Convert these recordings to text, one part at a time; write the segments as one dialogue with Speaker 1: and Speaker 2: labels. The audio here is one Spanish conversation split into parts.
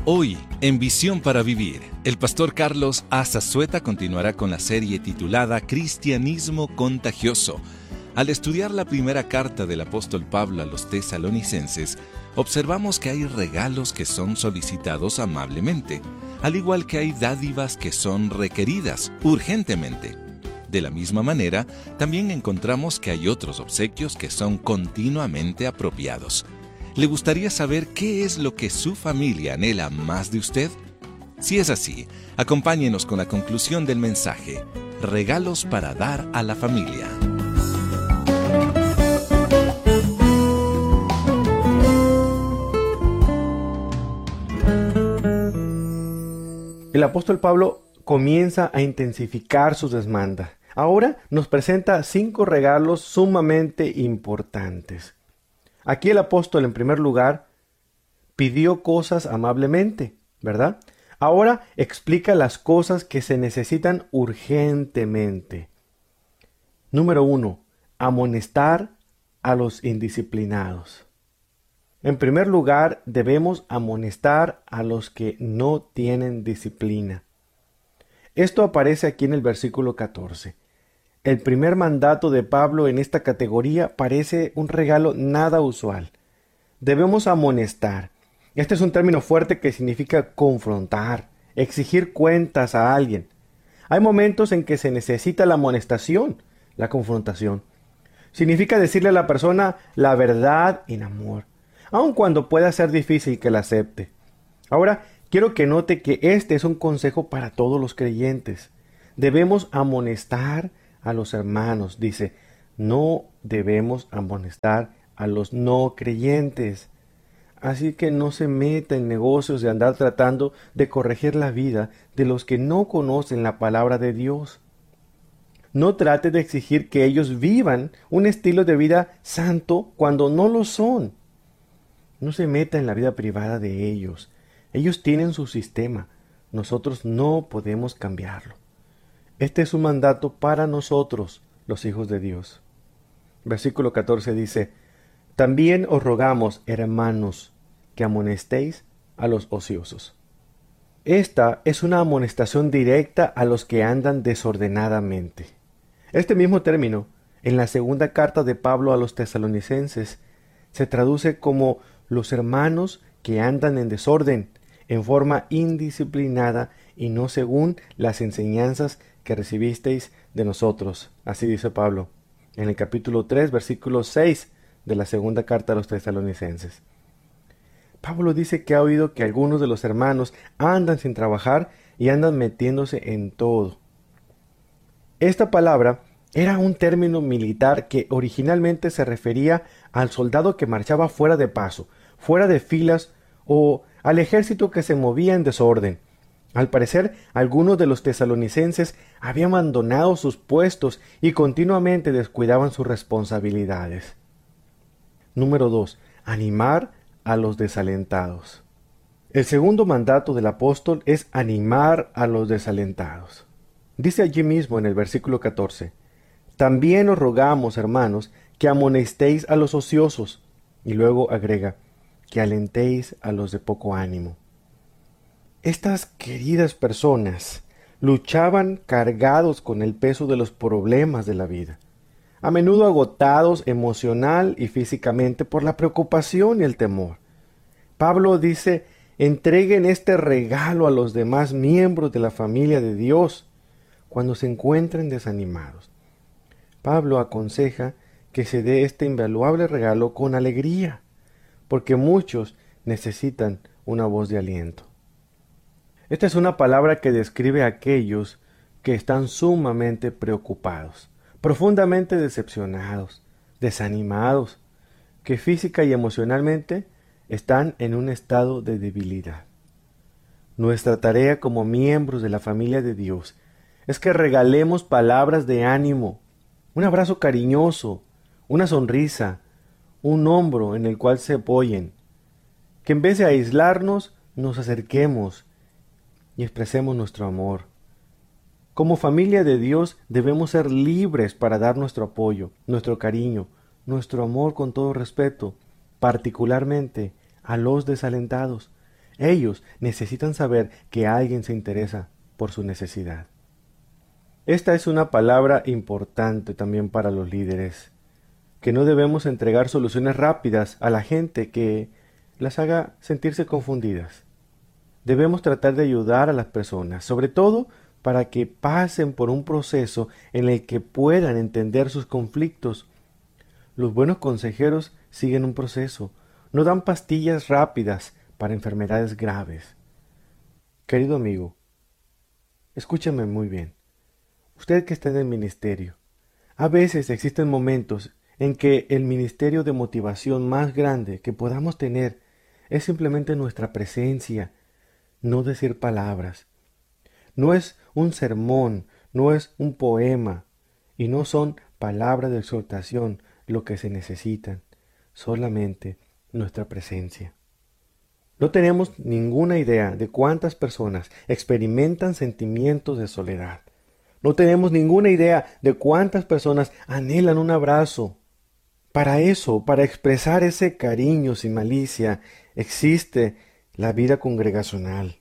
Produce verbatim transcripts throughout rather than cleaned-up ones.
Speaker 1: Hoy, en Visión para Vivir, el pastor Carlos Azazueta continuará con la serie titulada Cristianismo Contagioso. Al estudiar la primera carta del apóstol Pablo a los tesalonicenses, observamos que hay regalos que son solicitados amablemente, al igual que hay dádivas que son requeridas urgentemente. De la misma manera, también encontramos que hay otros obsequios que son continuamente apropiados. ¿Le gustaría saber qué es lo que su familia anhela más de usted? Si es así, acompáñenos con la conclusión del mensaje, Regalos para dar a la familia.
Speaker 2: El apóstol Pablo comienza a intensificar su demanda. Ahora nos presenta cinco regalos sumamente importantes. Aquí el apóstol, en primer lugar, pidió cosas amablemente, ¿verdad? Ahora explica las cosas que se necesitan urgentemente. Número uno, amonestar a los indisciplinados. En primer lugar, debemos amonestar a los que no tienen disciplina. Esto aparece aquí en el versículo catorce. El primer mandato de Pablo en esta categoría parece un regalo nada usual. Debemos amonestar. Este es un término fuerte que significa confrontar, exigir cuentas a alguien. Hay momentos en que se necesita la amonestación, la confrontación. Significa decirle a la persona la verdad en amor, aun cuando pueda ser difícil que la acepte. Ahora, quiero que note que este es un consejo para todos los creyentes. Debemos amonestar a los hermanos, dice, no debemos amonestar a los no creyentes. Así que no se meta en negocios de andar tratando de corregir la vida de los que no conocen la palabra de Dios. No trate de exigir que ellos vivan un estilo de vida santo cuando no lo son. No se meta en la vida privada de ellos. Ellos tienen su sistema. Nosotros no podemos cambiarlo. Este es un mandato para nosotros, los hijos de Dios. Versículo catorce dice, también os rogamos, hermanos, que amonestéis a los ociosos. Esta es una amonestación directa a los que andan desordenadamente. Este mismo término, en la segunda carta de Pablo a los tesalonicenses, se traduce como los hermanos que andan en desorden, en forma indisciplinada y no según las enseñanzas que recibisteis de nosotros. Así dice Pablo en el capítulo tres, versículo seis de la segunda carta a los tesalonicenses. Pablo dice que ha oído que algunos de los hermanos andan sin trabajar y andan metiéndose en todo. Esta palabra era un término militar que originalmente se refería al soldado que marchaba fuera de paso, fuera de filas o al ejército que se movía en desorden. Al parecer, algunos de los tesalonicenses habían abandonado sus puestos y continuamente descuidaban sus responsabilidades. Número dos. Animar a los desalentados. El segundo mandato del apóstol es animar a los desalentados. Dice allí mismo en el versículo catorce, también os rogamos, hermanos, que amonestéis a los ociosos, y luego agrega, que alentéis a los de poco ánimo. Estas queridas personas luchaban cargados con el peso de los problemas de la vida, a menudo agotados emocional y físicamente por la preocupación y el temor. Pablo dice, entreguen este regalo a los demás miembros de la familia de Dios cuando se encuentren desanimados. Pablo aconseja que se dé este invaluable regalo con alegría, porque muchos necesitan una voz de aliento. Esta es una palabra que describe a aquellos que están sumamente preocupados, profundamente decepcionados, desanimados, que física y emocionalmente están en un estado de debilidad. Nuestra tarea como miembros de la familia de Dios es que regalemos palabras de ánimo, un abrazo cariñoso, una sonrisa, un hombro en el cual se apoyen, que en vez de aislarnos, nos acerquemos y expresemos nuestro amor. Como familia de Dios debemos ser libres para dar nuestro apoyo, nuestro cariño, nuestro amor con todo respeto, particularmente a los desalentados, Ellos necesitan saber que alguien se interesa por su necesidad. Esta es una palabra importante también para los líderes, que no debemos entregar soluciones rápidas a la gente que las haga sentirse confundidas. Debemos tratar de ayudar a las personas, sobre todo para que pasen por un proceso en el que puedan entender sus conflictos. Los buenos consejeros siguen un proceso, no dan pastillas rápidas para enfermedades graves. Querido amigo, escúchame muy bien. Usted que está en el ministerio, a veces existen momentos en que el ministerio de motivación más grande que podamos tener es simplemente nuestra presencia, no decir palabras. No es un sermón, no es un poema, y no son palabras de exhortación lo que se necesitan, solamente nuestra presencia. No tenemos ninguna idea de cuántas personas experimentan sentimientos de soledad. No tenemos ninguna idea de cuántas personas anhelan un abrazo. Para eso, para expresar ese cariño sin malicia, existe la vida congregacional.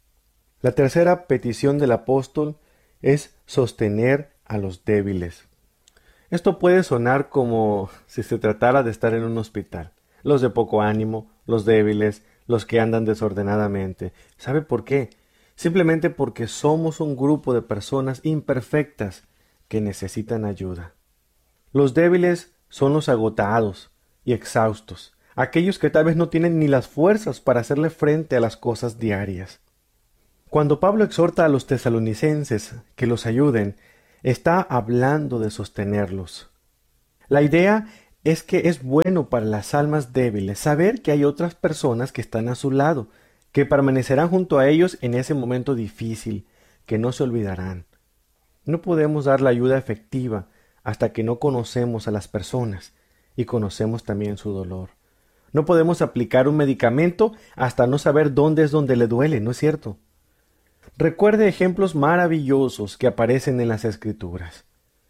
Speaker 2: La tercera petición del apóstol es sostener a los débiles. Esto puede sonar como si se tratara de estar en un hospital. Los de poco ánimo, los débiles, los que andan desordenadamente. ¿Sabe por qué? Simplemente porque somos un grupo de personas imperfectas que necesitan ayuda. Los débiles son los agotados y exhaustos, aquellos que tal vez no tienen ni las fuerzas para hacerle frente a las cosas diarias. Cuando Pablo exhorta a los tesalonicenses que los ayuden, está hablando de sostenerlos. La idea es que es bueno para las almas débiles saber que hay otras personas que están a su lado, que permanecerán junto a ellos en ese momento difícil, que no se olvidarán. No podemos dar la ayuda efectiva hasta que no conocemos a las personas y conocemos también su dolor. No podemos aplicar un medicamento hasta no saber dónde es donde le duele, ¿no es cierto? Recuerde ejemplos maravillosos que aparecen en las Escrituras.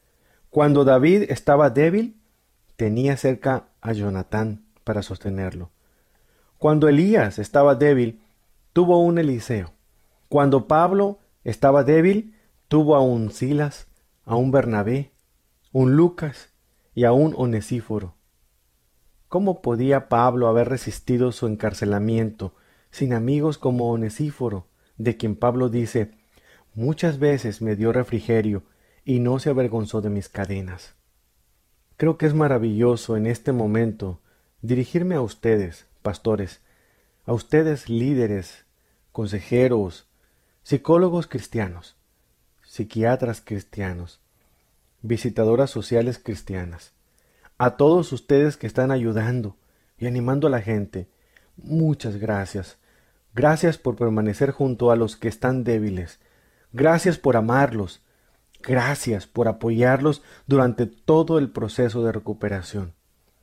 Speaker 2: Cuando David estaba débil, tenía cerca a Jonatán para sostenerlo. Cuando Elías estaba débil, tuvo un Eliseo. Cuando Pablo estaba débil, tuvo a un Silas, a un Bernabé, un Lucas y a un Onesíforo. ¿Cómo podía Pablo haber resistido su encarcelamiento sin amigos como Onesíforo, de quien Pablo dice, muchas veces me dio refrigerio y no se avergonzó de mis cadenas? Creo que es maravilloso en este momento dirigirme a ustedes, pastores, a ustedes líderes, consejeros, psicólogos cristianos, psiquiatras cristianos, visitadoras sociales cristianas, a todos ustedes que están ayudando y animando a la gente. Muchas gracias. Gracias por permanecer junto a los que están débiles. Gracias por amarlos. Gracias por apoyarlos durante todo el proceso de recuperación.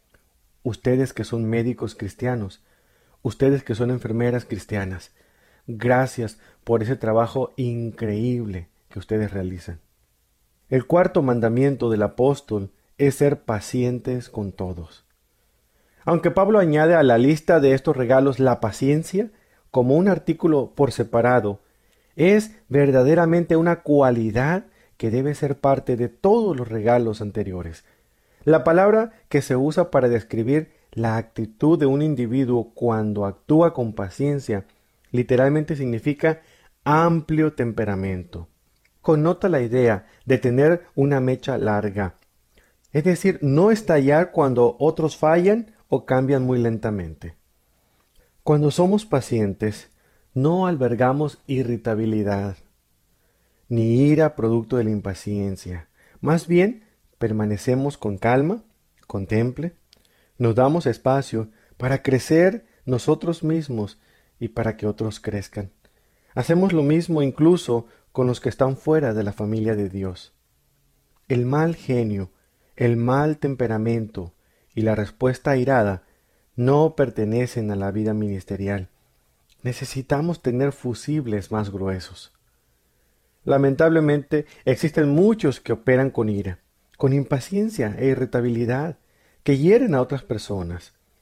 Speaker 2: Ustedes que son médicos cristianos, ustedes que son enfermeras cristianas, gracias por ese trabajo increíble que ustedes realizan. El cuarto mandamiento del apóstol es ser pacientes con todos. Aunque Pablo añade a la lista de estos regalos la paciencia como un artículo por separado, es verdaderamente una cualidad que debe ser parte de todos los regalos anteriores. La palabra que se usa para describir la actitud de un individuo cuando actúa con paciencia literalmente significa amplio temperamento. Connota la idea de tener una mecha larga, es decir, no estallar cuando otros fallan o cambian muy lentamente. Cuando somos pacientes, no albergamos irritabilidad, ni ira producto de la impaciencia. Más bien, permanecemos con calma, con temple, nos damos espacio para crecer nosotros mismos y para que otros crezcan. Hacemos lo mismo incluso con los que están fuera de la familia de Dios. El mal genio, el mal temperamento y la respuesta airada no pertenecen a la vida ministerial. Necesitamos tener fusibles más gruesos. Lamentablemente, existen muchos que operan con ira, con impaciencia e irritabilidad, que hieren a otras personas.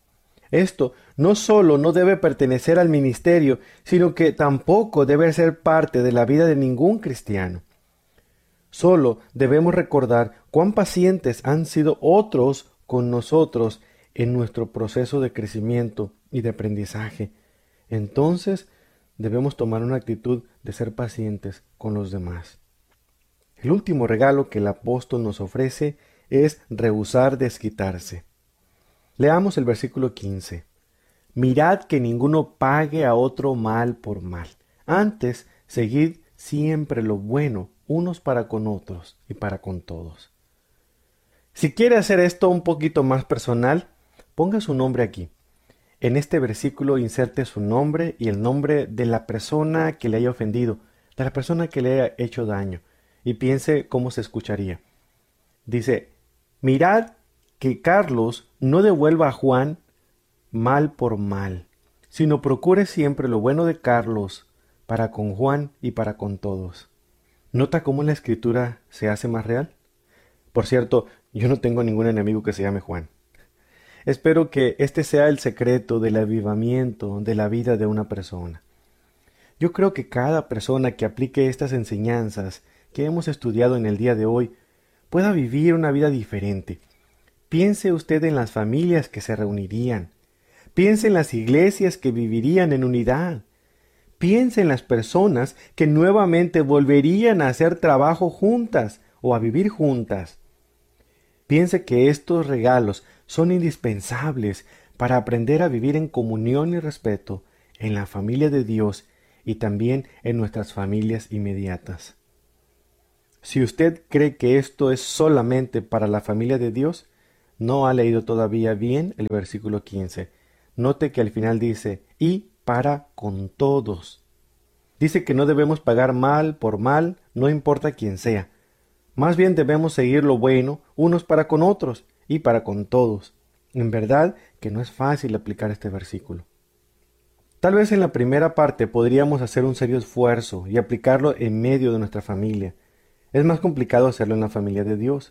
Speaker 2: Esto no solo no debe pertenecer al ministerio, sino que tampoco debe ser parte de la vida de ningún cristiano. Solo debemos recordar cuán pacientes han sido otros con nosotros en nuestro proceso de crecimiento y de aprendizaje. Entonces, debemos tomar una actitud de ser pacientes con los demás. El último regalo que el apóstol nos ofrece es rehusar desquitarse. Leamos el versículo quince. Mirad que ninguno pague a otro mal por mal. Antes, seguid siempre lo bueno, unos para con otros y para con todos. Si quiere hacer esto un poquito más personal, ponga su nombre aquí. En este versículo inserte su nombre y el nombre de la persona que le haya ofendido, de la persona que le haya hecho daño, y piense cómo se escucharía. Dice, mirad que Carlos no devuelva a Juan mal por mal, sino procure siempre lo bueno de Carlos para con Juan y para con todos. ¿Nota cómo la escritura se hace más real? Por cierto, yo no tengo ningún enemigo que se llame Juan. Espero que este sea el secreto del avivamiento de la vida de una persona. Yo creo que cada persona que aplique estas enseñanzas que hemos estudiado en el día de hoy pueda vivir una vida diferente. Piense usted en las familias que se reunirían. Piense en las iglesias que vivirían en unidad. Piense en las personas que nuevamente volverían a hacer trabajo juntas o a vivir juntas. Piense que estos regalos son indispensables para aprender a vivir en comunión y respeto en la familia de Dios y también en nuestras familias inmediatas. Si usted cree que esto es solamente para la familia de Dios, no ha leído todavía bien el versículo quince. Note que al final dice, y para con todos. Dice que no debemos pagar mal por mal, no importa quién sea. Más bien debemos seguir lo bueno unos para con otros y para con todos. En verdad que no es fácil aplicar este versículo. Tal vez en la primera parte podríamos hacer un serio esfuerzo y aplicarlo en medio de nuestra familia. Es más complicado hacerlo en la familia de Dios.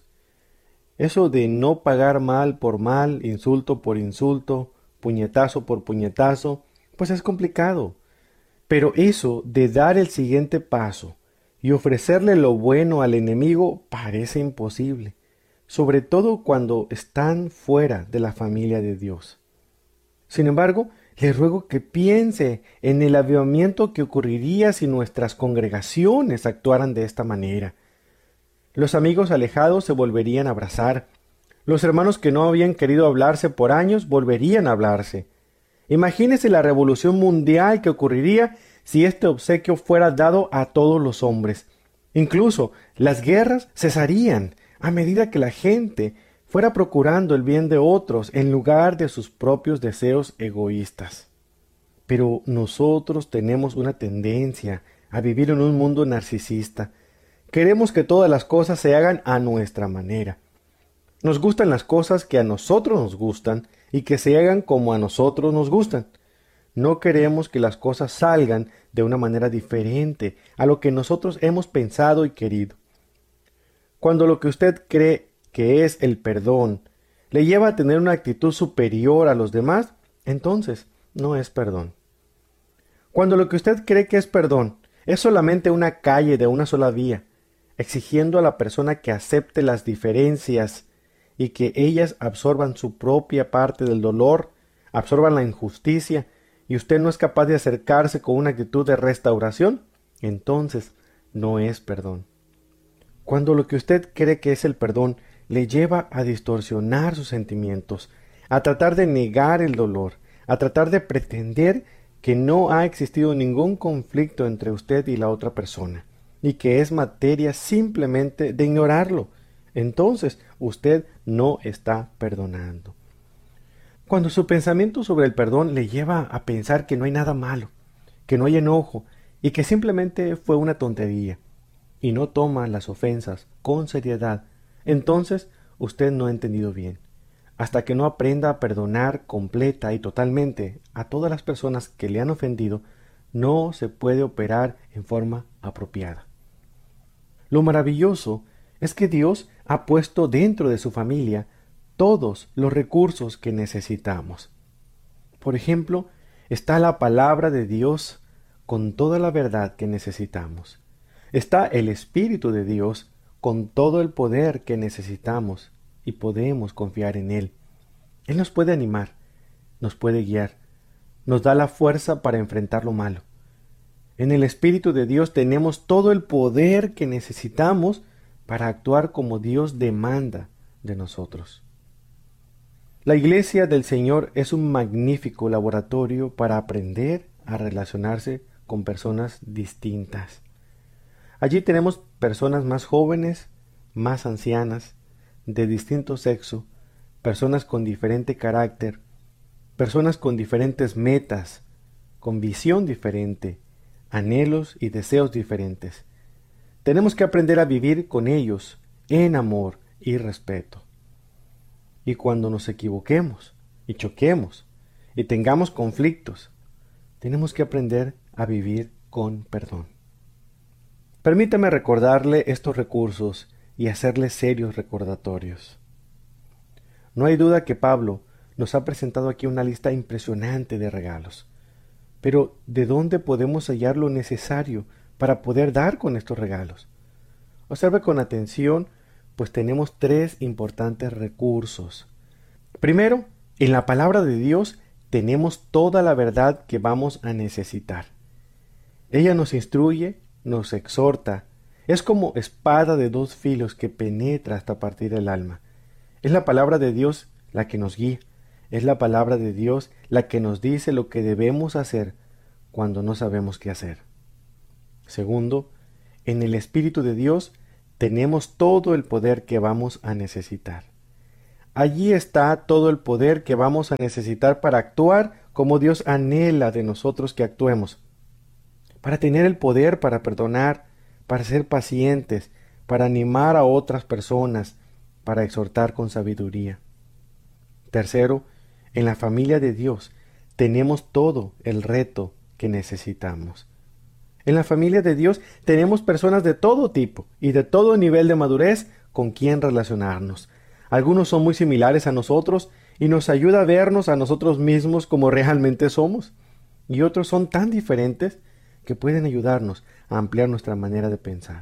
Speaker 2: Eso de no pagar mal por mal, insulto por insulto, puñetazo por puñetazo, pues es complicado. Pero eso de dar el siguiente paso y ofrecerle lo bueno al enemigo parece imposible, sobre todo cuando están fuera de la familia de Dios. Sin embargo, le ruego que piense en el avivamiento que ocurriría si nuestras congregaciones actuaran de esta manera. Los amigos alejados se volverían a abrazar. Los hermanos que no habían querido hablarse por años volverían a hablarse. Imagínese la revolución mundial que ocurriría si este obsequio fuera dado a todos los hombres. Incluso las guerras cesarían a medida que la gente fuera procurando el bien de otros en lugar de sus propios deseos egoístas. Pero nosotros tenemos una tendencia a vivir en un mundo narcisista. Queremos que todas las cosas se hagan a nuestra manera. Nos gustan las cosas que a nosotros nos gustan y que se hagan como a nosotros nos gustan. No queremos que las cosas salgan de una manera diferente a lo que nosotros hemos pensado y querido. Cuando lo que usted cree que es el perdón le lleva a tener una actitud superior a los demás, entonces no es perdón. Cuando lo que usted cree que es perdón es solamente una calle de una sola vía, exigiendo a la persona que acepte las diferencias y que ellas absorban su propia parte del dolor, absorban la injusticia, y usted no es capaz de acercarse con una actitud de restauración, entonces no es perdón. Cuando lo que usted cree que es el perdón le lleva a distorsionar sus sentimientos, a tratar de negar el dolor, a tratar de pretender que no ha existido ningún conflicto entre usted y la otra persona, y que es materia simplemente de ignorarlo, entonces usted no está perdonando. Cuando su pensamiento sobre el perdón le lleva a pensar que no hay nada malo, que no hay enojo y que simplemente fue una tontería, y no toma las ofensas con seriedad, entonces usted no ha entendido bien. Hasta que no aprenda a perdonar completa y totalmente a todas las personas que le han ofendido, no se puede operar en forma apropiada. Lo maravilloso es que Dios ha puesto dentro de su familia todos los recursos que necesitamos. Por ejemplo, está la palabra de Dios con toda la verdad que necesitamos. Está el Espíritu de Dios con todo el poder que necesitamos y podemos confiar en Él. Él nos puede animar, nos puede guiar, nos da la fuerza para enfrentar lo malo. En el Espíritu de Dios tenemos todo el poder que necesitamos para actuar como Dios demanda de nosotros. La Iglesia del Señor es un magnífico laboratorio para aprender a relacionarse con personas distintas. Allí tenemos personas más jóvenes, más ancianas, de distinto sexo, personas con diferente carácter, personas con diferentes metas, con visión diferente, anhelos y deseos diferentes. Tenemos que aprender a vivir con ellos en amor y respeto. Y cuando nos equivoquemos y choquemos y tengamos conflictos, tenemos que aprender a vivir con perdón. Permítame recordarle estos recursos y hacerle serios recordatorios. No hay duda que Pablo nos ha presentado aquí una lista impresionante de regalos. Pero, ¿de dónde podemos hallar lo necesario para poder dar con estos regalos? Observe con atención, pues tenemos tres importantes recursos. Primero, en la palabra de Dios tenemos toda la verdad que vamos a necesitar. Ella nos instruye, nos exhorta, es como espada de dos filos que penetra hasta partir el alma. Es la palabra de Dios la que nos guía, es la palabra de Dios la que nos dice lo que debemos hacer cuando no sabemos qué hacer. Segundo, en el Espíritu de Dios tenemos todo el poder que vamos a necesitar. Allí está todo el poder que vamos a necesitar para actuar como Dios anhela de nosotros que actuemos. Para tener el poder para perdonar, para ser pacientes, para animar a otras personas, para exhortar con sabiduría. Tercero, en la familia de Dios tenemos todo el reto que necesitamos. En la familia de Dios tenemos personas de todo tipo y de todo nivel de madurez con quien relacionarnos. Algunos son muy similares a nosotros y nos ayuda a vernos a nosotros mismos como realmente somos. Y otros son tan diferentes que pueden ayudarnos a ampliar nuestra manera de pensar.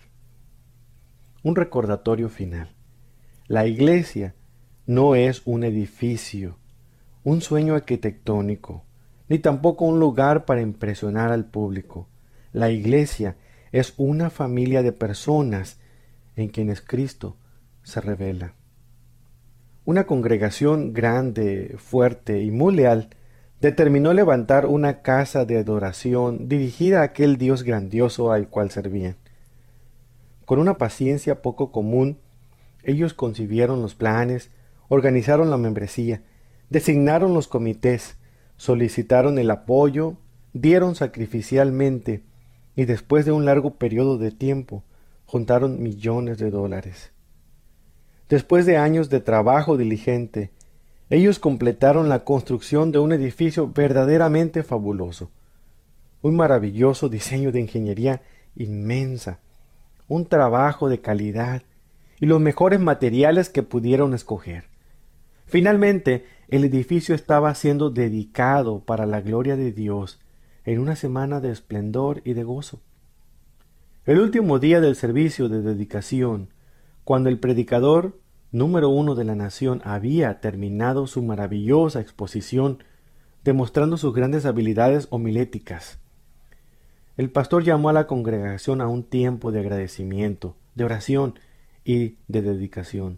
Speaker 2: Un recordatorio final. La iglesia no es un edificio, un sueño arquitectónico, ni tampoco un lugar para impresionar al público. La iglesia es una familia de personas en quienes Cristo se revela. Una congregación grande, fuerte y muy leal determinó levantar una casa de adoración dirigida a aquel Dios grandioso al cual servían. Con una paciencia poco común, ellos concibieron los planes, organizaron la membresía, designaron los comités, solicitaron el apoyo, dieron sacrificialmente y después de un largo periodo de tiempo juntaron millones de dólares. Después de años de trabajo diligente, ellos completaron la construcción de un edificio verdaderamente fabuloso, un maravilloso diseño de ingeniería inmensa, un trabajo de calidad y los mejores materiales que pudieron escoger. Finalmente, el edificio estaba siendo dedicado para la gloria de Dios en una semana de esplendor y de gozo. El último día del servicio de dedicación, cuando el predicador número uno de la nación había terminado su maravillosa exposición, demostrando sus grandes habilidades homiléticas, el pastor llamó a la congregación a un tiempo de agradecimiento, de oración y de dedicación.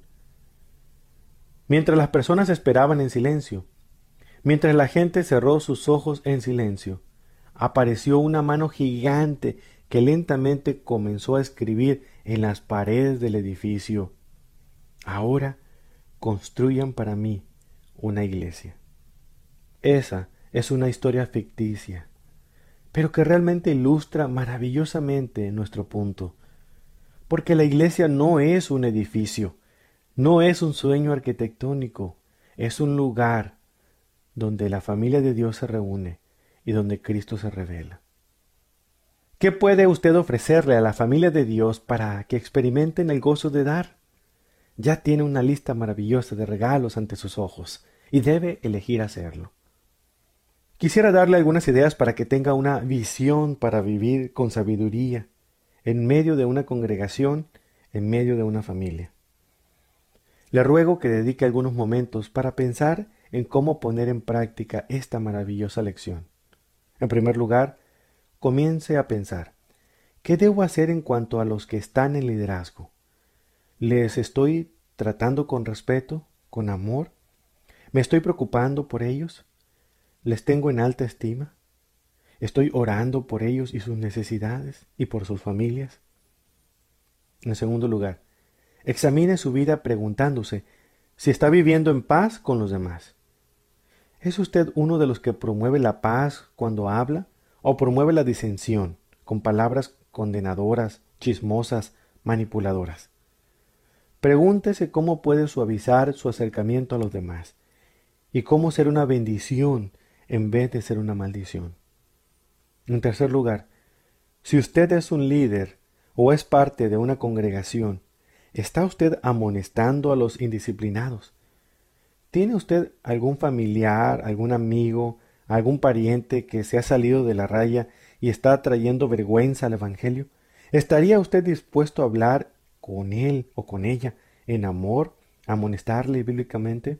Speaker 2: Mientras las personas esperaban en silencio, mientras la gente cerró sus ojos en silencio, apareció una mano gigante que lentamente comenzó a escribir en las paredes del edificio: ahora construyan para mí una iglesia. Esa es una historia ficticia, pero que realmente ilustra maravillosamente nuestro punto, porque la iglesia no es un edificio, no es un sueño arquitectónico, es un lugar donde la familia de Dios se reúne y donde Cristo se revela. ¿Qué puede usted ofrecerle a la familia de Dios para que experimenten el gozo de dar? Ya tiene una lista maravillosa de regalos ante sus ojos y debe elegir hacerlo. Quisiera darle algunas ideas para que tenga una visión para vivir con sabiduría en medio de una congregación, en medio de una familia. Le ruego que dedique algunos momentos para pensar en cómo poner en práctica esta maravillosa lección. En primer lugar, comience a pensar, ¿qué debo hacer en cuanto a los que están en liderazgo? ¿Les estoy tratando con respeto, con amor? ¿Me estoy preocupando por ellos? ¿Les tengo en alta estima? ¿Estoy orando por ellos y sus necesidades y por sus familias? En segundo lugar, examine su vida preguntándose si está viviendo en paz con los demás. ¿Es usted uno de los que promueve la paz cuando habla o promueve la disensión con palabras condenadoras, chismosas, manipuladoras? Pregúntese cómo puede suavizar su acercamiento a los demás y cómo ser una bendición en vez de ser una maldición. En tercer lugar, si usted es un líder o es parte de una congregación, ¿está usted amonestando a los indisciplinados? ¿Tiene usted algún familiar, algún amigo, algún pariente que se ha salido de la raya y está trayendo vergüenza al Evangelio? ¿Estaría usted dispuesto a hablar con él o con ella en amor, amonestarle bíblicamente?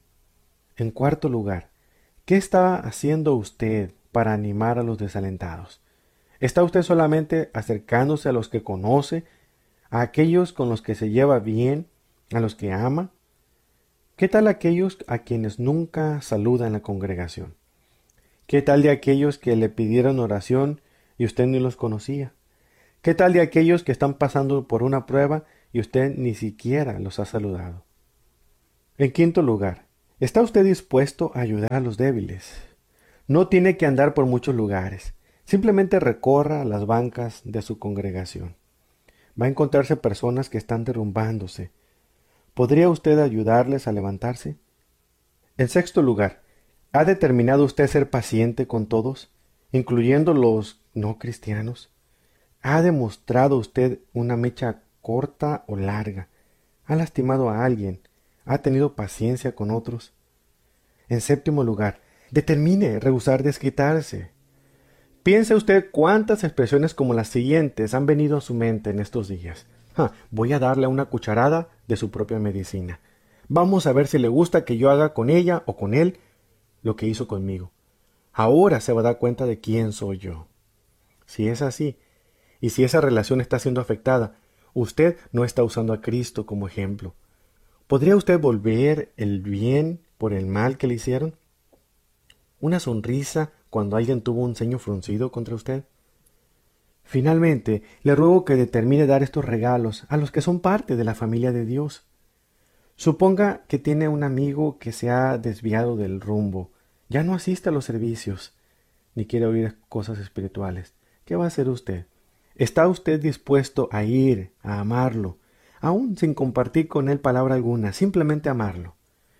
Speaker 2: En cuarto lugar, ¿qué está haciendo usted para animar a los desalentados? ¿Está usted solamente acercándose a los que conoce, a aquellos con los que se lleva bien, a los que ama? ¿Qué tal aquellos a quienes nunca saluda en la congregación? ¿Qué tal de aquellos que le pidieron oración y usted ni los conocía? ¿Qué tal de aquellos que están pasando por una prueba y usted ni siquiera los ha saludado? En quinto lugar, ¿está usted dispuesto a ayudar a los débiles? No tiene que andar por muchos lugares. Simplemente recorra las bancas de su congregación. Va a encontrarse personas que están derrumbándose. ¿Podría usted ayudarles a levantarse? En sexto lugar, ¿ha determinado usted ser paciente con todos, incluyendo los no cristianos? ¿Ha demostrado usted una mecha corta o larga? ¿Ha lastimado a alguien? ¿Ha tenido paciencia con otros? En séptimo lugar, determine rehusar desquitarse. Piense usted cuántas expresiones como las siguientes han venido a su mente en estos días. Ja, voy a darle una cucharada de su propia medicina. Vamos a ver si le gusta que yo haga con ella o con él lo que hizo conmigo. Ahora se va a dar cuenta de quién soy yo. Si es así, y si esa relación está siendo afectada, usted no está usando a Cristo como ejemplo. ¿Podría usted volver el bien por el mal que le hicieron? ¿Una sonrisa cuando alguien tuvo un ceño fruncido contra usted? Finalmente, le ruego que determine dar estos regalos a los que son parte de la familia de Dios. Suponga que tiene un amigo que se ha desviado del rumbo, ya no asiste a los servicios, ni quiere oír cosas espirituales. ¿Qué va a hacer usted? ¿Está usted dispuesto a ir, a amarlo, aún sin compartir con él palabra alguna, simplemente amarlo?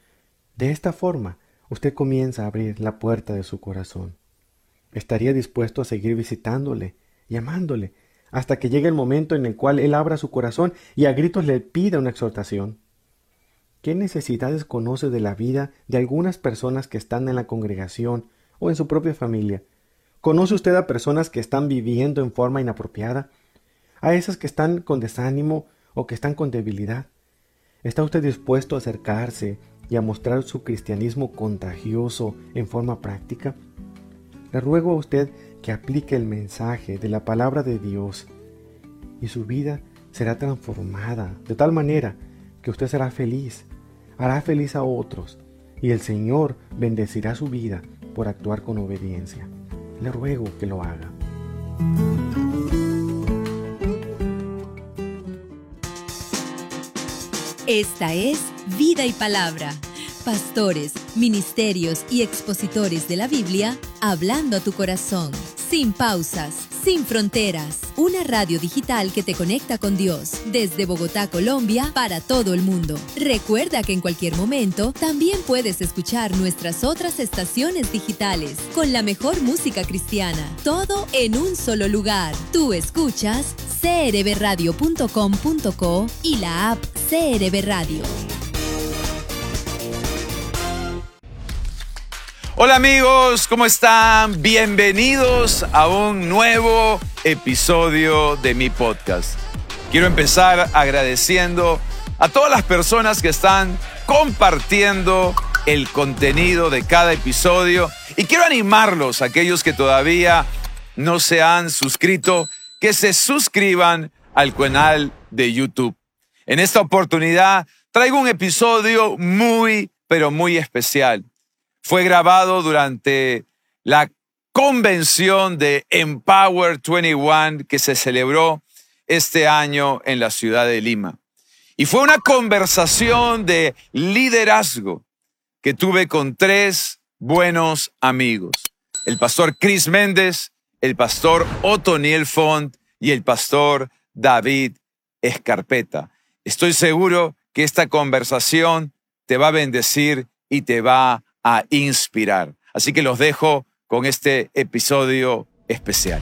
Speaker 2: De esta forma, usted comienza a abrir la puerta de su corazón. ¿Estaría dispuesto a seguir visitándole y amándole hasta que llegue el momento en el cual él abra su corazón y a gritos le pida una exhortación? ¿Qué necesidades conoce de la vida de algunas personas que están en la congregación o en su propia familia? ¿Conoce usted a personas que están viviendo en forma inapropiada? ¿A esas que están con desánimo o que están con debilidad? ¿Está usted dispuesto a acercarse y a mostrar su cristianismo contagioso en forma práctica? Le ruego a usted que aplique el mensaje de la palabra de Dios y su vida será transformada de tal manera que usted será feliz, hará feliz a otros y el Señor bendecirá su vida por actuar con obediencia. Le ruego que lo haga.
Speaker 3: Esta es Vida y Palabra. Pastores, ministerios y expositores de la Biblia hablando a tu corazón. Sin pausas, sin fronteras. Una radio digital que te conecta con Dios. Desde Bogotá, Colombia, para todo el mundo. Recuerda que en cualquier momento también puedes escuchar nuestras otras estaciones digitales con la mejor música cristiana. Todo en un solo lugar. Tú escuchas c r b radio punto com punto co y la app C R B Radio.
Speaker 4: Hola amigos, ¿cómo están? Bienvenidos a un nuevo episodio de mi podcast. Quiero empezar agradeciendo a todas las personas que están compartiendo el contenido de cada episodio y quiero animarlos, a aquellos que todavía no se han suscrito, que se suscriban al canal de YouTube. En esta oportunidad traigo un episodio muy, pero muy especial. Fue grabado durante la convención de Empower veintiuno que se celebró este año en la ciudad de Lima. Y fue una conversación de liderazgo que tuve con tres buenos amigos. El pastor Chris Méndez, el pastor Otoniel Font y el pastor David Escarpeta. Estoy seguro que esta conversación te va a bendecir y te va a a inspirar. Así que los dejo con este episodio especial.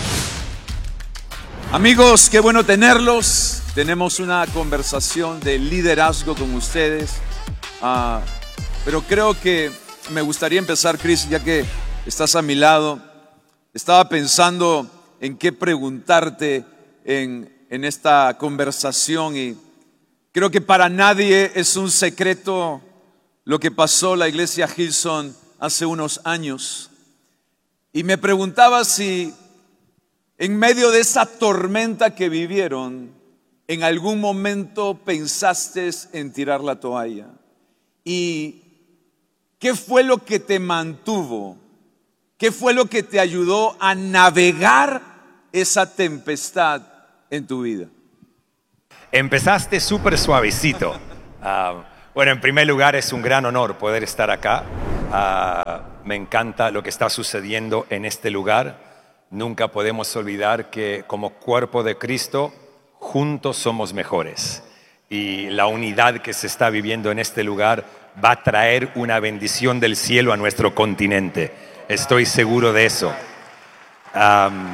Speaker 4: Amigos, qué bueno tenerlos. Tenemos una conversación de liderazgo con ustedes. Uh, pero creo que me gustaría empezar, Chris, ya que estás a mi lado. Estaba pensando en qué preguntarte en, en esta conversación y creo que para nadie es un secreto lo que pasó la iglesia Hillsong hace unos años. Y me preguntaba si en medio de esa tormenta que vivieron, en algún momento pensaste en tirar la toalla. ¿Y qué fue lo que te mantuvo? ¿Qué fue lo que te ayudó a navegar esa tempestad en tu vida?
Speaker 5: Empezaste súper suavecito. Uh, Bueno, en primer lugar es un gran honor poder estar acá. Uh, me encanta lo que está sucediendo en este lugar. Nunca podemos olvidar que como cuerpo de Cristo, juntos somos mejores. Y la unidad que se está viviendo en este lugar va a traer una bendición del cielo a nuestro continente. Estoy seguro de eso. Um,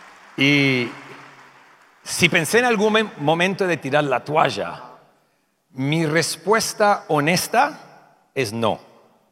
Speaker 5: y si pensé en algún momento de tirar la toalla, mi respuesta honesta es no.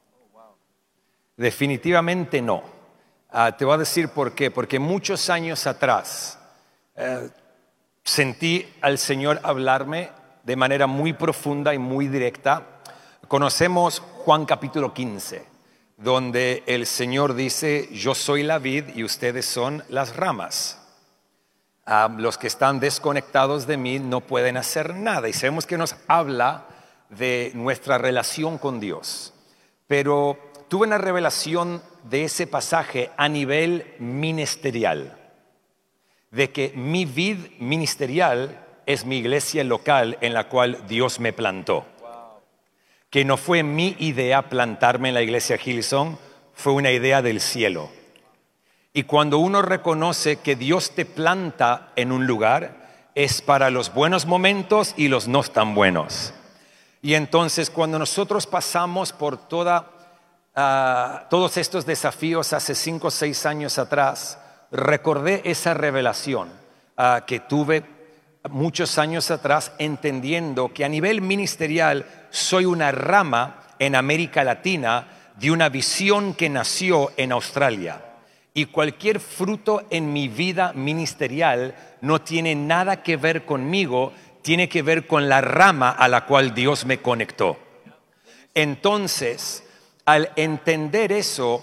Speaker 5: Definitivamente no. Uh, te voy a decir por qué. Porque muchos años atrás uh, sentí al Señor hablarme de manera muy profunda y muy directa. Conocemos Juan capítulo quince, donde el Señor dice: yo soy la vid y ustedes son las ramas. Um, los que están desconectados de mí no pueden hacer nada. Y sabemos que nos habla de nuestra relación con Dios. Pero tuve una revelación de ese pasaje a nivel ministerial. De que mi vid ministerial es mi iglesia local en la cual Dios me plantó. Que no fue mi idea plantarme en la iglesia Hillsong, fue una idea del cielo. Y cuando uno reconoce que Dios te planta en un lugar, es para los buenos momentos y los no tan buenos. Y entonces cuando nosotros pasamos por toda, uh, todos estos desafíos hace cinco o seis años atrás, recordé esa revelación uh, que tuve muchos años atrás, entendiendo que a nivel ministerial soy una rama en América Latina de una visión que nació en Australia. Y cualquier fruto en mi vida ministerial no tiene nada que ver conmigo, tiene que ver con la rama a la cual Dios me conectó. Entonces, al entender eso,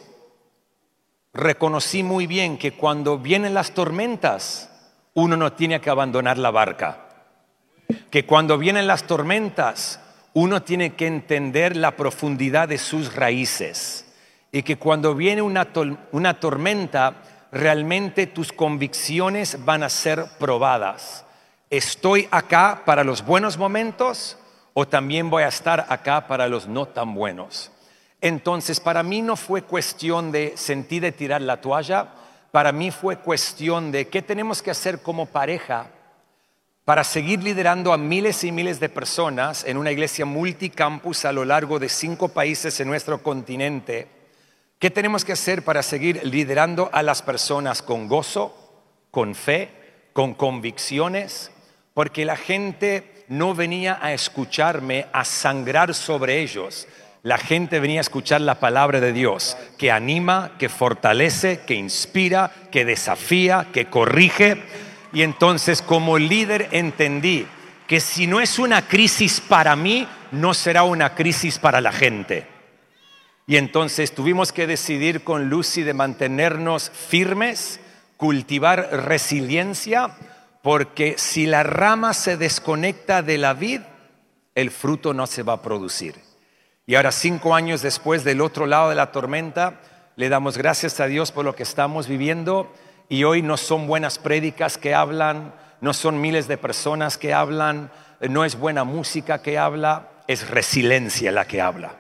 Speaker 5: reconocí muy bien que cuando vienen las tormentas, uno no tiene que abandonar la barca. Que cuando vienen las tormentas, uno tiene que entender la profundidad de sus raíces. Y que cuando viene una, una tormenta, realmente tus convicciones van a ser probadas. ¿Estoy acá para los buenos momentos o también voy a estar acá para los no tan buenos? Entonces, para mí no fue cuestión de sentir de tirar la toalla. Para mí fue cuestión de qué tenemos que hacer como pareja para seguir liderando a miles y miles de personas en una iglesia multicampus a lo largo de cinco países en nuestro continente. ¿Qué tenemos que hacer para seguir liderando a las personas con gozo, con fe, con convicciones? Porque la gente no venía a escucharme, a sangrar sobre ellos, La gente venía a escuchar la palabra de Dios, que anima, que fortalece, que inspira, que desafía, que corrige. Y entonces, como líder, entendí que si no es una crisis para mí, no será una crisis para la gente. Y entonces tuvimos que decidir con Lucy de mantenernos firmes, cultivar resiliencia, porque si la rama se desconecta de la vid, el fruto no se va a producir. Y ahora, cinco años después, del otro lado de la tormenta, le damos gracias a Dios por lo que estamos viviendo. Y hoy no son buenas prédicas que hablan, no son miles de personas que hablan, no es buena música que habla, es resiliencia la que habla.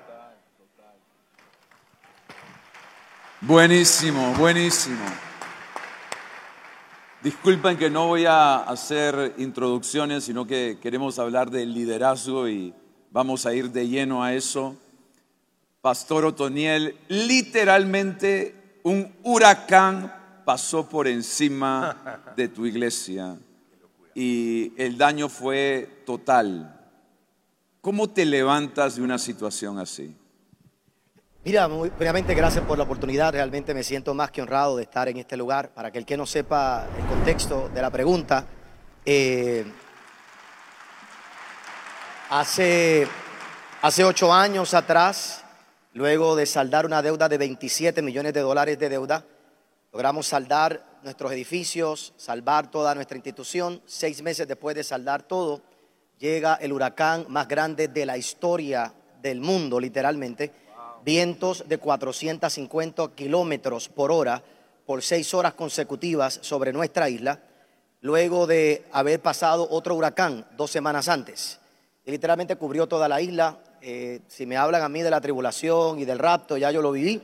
Speaker 6: Buenísimo, buenísimo. Disculpen que no voy a hacer introducciones, sino que queremos hablar del liderazgo y vamos a ir de lleno a eso. Pastor Otoniel, literalmente un huracán pasó por encima de tu iglesia y el daño fue total. ¿Cómo te levantas de una situación así?
Speaker 7: Mira, muy primeramente gracias por la oportunidad. Realmente me siento más que honrado de estar en este lugar. Para que el que no sepa el contexto de la pregunta, eh, hace, hace ocho años atrás, luego de saldar una deuda de veintisiete millones de dólares de deuda, logramos saldar nuestros edificios, salvar toda nuestra institución. Seis meses después de saldar todo, llega el huracán más grande de la historia del mundo, literalmente. Vientos de cuatrocientos cincuenta kilómetros por hora por seis horas consecutivas sobre nuestra isla, luego de haber pasado otro huracán dos semanas antes. Y literalmente cubrió toda la isla. Eh, si me hablan a mí de la tribulación y del rapto, ya yo lo viví.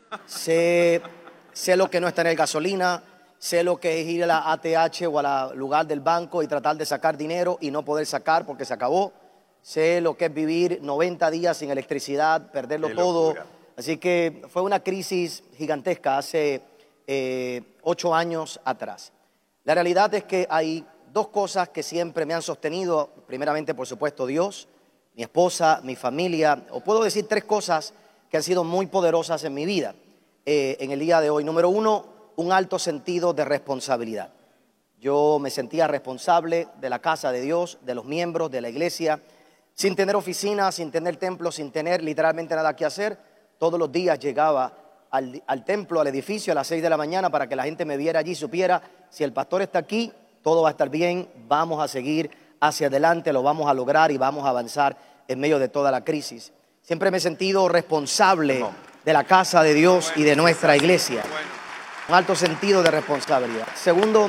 Speaker 7: Sé, sé lo que no es tener gasolina, sé lo que es ir a la A T H o al lugar del banco y tratar de sacar dinero y no poder sacar porque se acabó. Sé lo que es vivir noventa días sin electricidad, perderlo todo. Así que fue una crisis gigantesca hace eh, ocho años atrás. La realidad es que hay dos cosas que siempre me han sostenido. Primeramente, por supuesto, Dios, mi esposa, mi familia. O puedo decir tres cosas que han sido muy poderosas en mi vida eh, en el día de hoy. Número uno, un alto sentido de responsabilidad. Yo me sentía responsable de la casa de Dios, de los miembros, de la iglesia. Sin tener oficina, sin tener templo, sin tener literalmente nada que hacer, todos los días llegaba al, al templo, al edificio a las seis de la mañana para que la gente me viera allí y supiera, si el pastor está aquí, todo va a estar bien, vamos a seguir hacia adelante, lo vamos a lograr y vamos a avanzar en medio de toda la crisis. Siempre me he sentido responsable de la casa de Dios y de nuestra iglesia. Un alto sentido de responsabilidad. Segundo,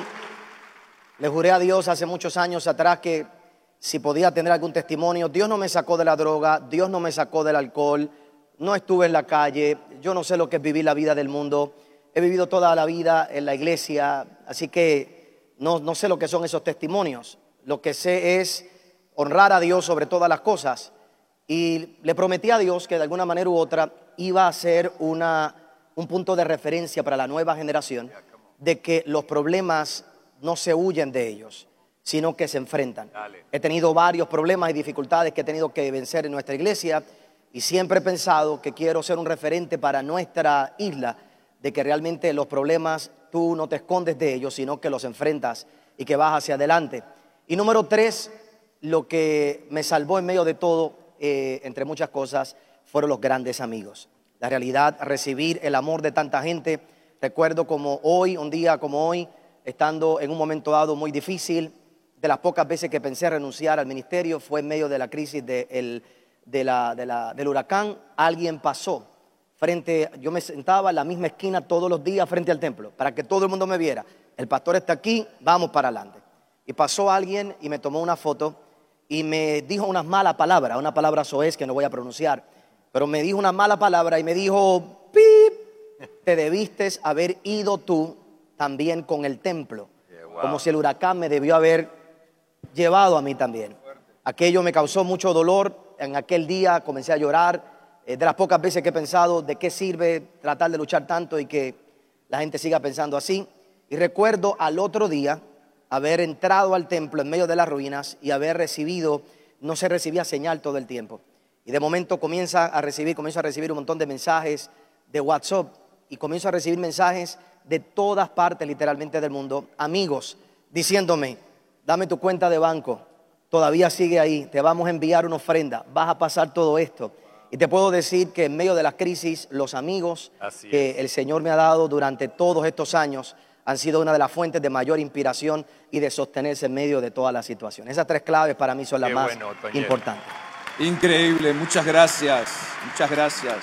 Speaker 7: le juré a Dios hace muchos años atrás que si podía tener algún testimonio. Dios no me sacó de la droga, Dios no me sacó del alcohol, no estuve en la calle, yo no sé lo que es vivir la vida del mundo, he vivido toda la vida en la iglesia, así que no, no sé lo que son esos testimonios. Lo que sé es honrar a Dios sobre todas las cosas y le prometí a Dios que de alguna manera u otra iba a ser una, un punto de referencia para la nueva generación de que los problemas no se huyen de ellos, sino que se enfrentan. Dale. He tenido varios problemas y dificultades que he tenido que vencer en nuestra iglesia y siempre he pensado que quiero ser un referente para nuestra isla, de que realmente los problemas tú no te escondes de ellos, sino que los enfrentas y que vas hacia adelante. Y número tres, lo que me salvó en medio de todo, eh, entre muchas cosas, fueron los grandes amigos. La realidad, recibir el amor de tanta gente. Recuerdo como hoy, un día como hoy, estando en un momento dado muy difícil, de las pocas veces que pensé renunciar al ministerio fue en medio de la crisis de el, de la, de la, del huracán. Alguien pasó frente, yo me sentaba en la misma esquina todos los días frente al templo para que todo el mundo me viera. El pastor está aquí, vamos para adelante. Y pasó alguien y me tomó una foto y me dijo unas malas palabras, una palabra soez que no voy a pronunciar, pero me dijo una mala palabra y me dijo, ¡pip! Te debiste haber ido tú también con el templo, como si el huracán me debió haber llevado a mí también. Aquello me causó mucho dolor. En aquel día comencé a llorar. Eh, de las pocas veces que he pensado de qué sirve tratar de luchar tanto y que la gente siga pensando así. Y recuerdo al otro día haber entrado al templo en medio de las ruinas y haber recibido, no se recibía señal todo el tiempo. Y de momento comienza a recibir, comienzo a recibir un montón de mensajes de WhatsApp y comienzo a recibir mensajes de todas partes literalmente del mundo, amigos diciéndome, dame tu cuenta de banco, todavía sigue ahí, te vamos a enviar una ofrenda, vas a pasar todo esto. Y te puedo decir que en medio de la crisis, los amigos
Speaker 5: Así
Speaker 7: que
Speaker 5: es.
Speaker 7: el Señor me ha dado durante todos estos años han sido una de las fuentes de mayor inspiración y de sostenerse en medio de todas las situaciones. Esas tres claves para mí son las
Speaker 5: Qué
Speaker 7: más
Speaker 5: bueno, Toñel.
Speaker 7: importantes.
Speaker 6: Increíble, muchas gracias, muchas gracias.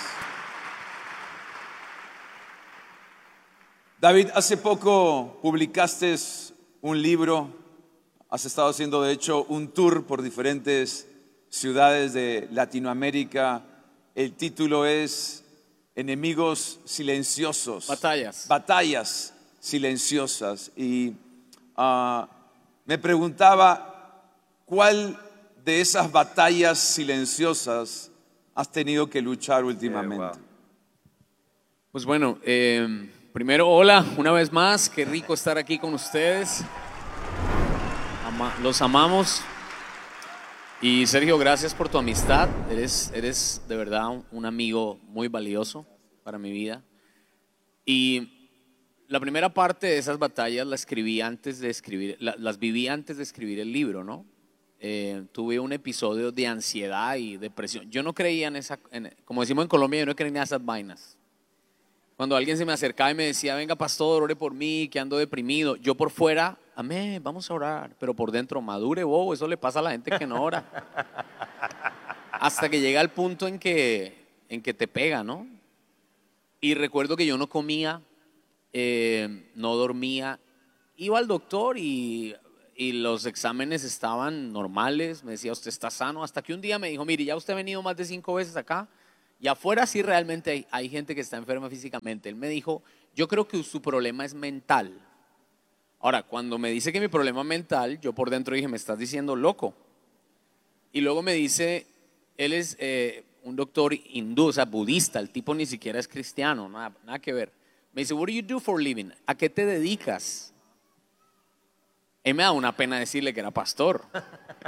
Speaker 6: David, hace poco publicaste un libro, has estado haciendo de hecho un tour por diferentes ciudades de Latinoamérica. El título es Enemigos silenciosos.
Speaker 8: Batallas.
Speaker 6: Batallas silenciosas. Y uh, me preguntaba, ¿cuál de esas batallas silenciosas has tenido que luchar últimamente?
Speaker 5: Yeah, wow.
Speaker 8: Pues bueno, eh, primero, hola, una vez más, qué rico estar aquí con ustedes. Ama- los amamos. Y Sergio, gracias por tu amistad. Eres, eres de verdad un, un amigo muy valioso para mi vida. Y la primera parte de esas batallas la escribí antes de escribir, la- las viví antes de escribir el libro, ¿no? Eh, tuve un episodio de ansiedad y depresión. Yo no creía en esa, en- como decimos en Colombia, yo no creía en esas vainas. Cuando alguien se me acercaba y me decía, venga pastor, ore por mí, que ando deprimido, yo por fuera, amén, vamos a orar, pero por dentro, madure, bobo, eso le pasa a la gente que no ora. Hasta que llega el punto en que, en que te pega, ¿no? Y recuerdo que yo no comía, eh, no dormía, iba al doctor y, y los exámenes estaban normales, me decía, usted está sano, hasta que un día me dijo, mire, ya usted ha venido más de cinco veces acá, y afuera sí realmente hay, hay gente que está enferma físicamente. Él me dijo, yo creo que su problema es mental. Ahora, cuando me dice que mi problema es mental, yo por dentro dije, me estás diciendo loco. Y luego me dice, él es eh, un doctor hindú, o sea, budista, el tipo ni siquiera es cristiano, nada, nada que ver. Me dice, what do you do for a living? ¿A qué te dedicas? Él me da una pena decirle que era pastor. O